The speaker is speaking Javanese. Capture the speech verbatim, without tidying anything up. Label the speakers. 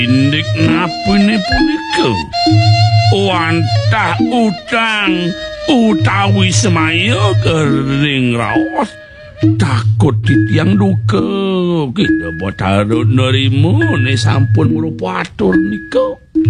Speaker 1: indik napune punika wantah utang utawi semaya kering raos takut titiang duka kita botarun nerimu ne sampun merupa atur nika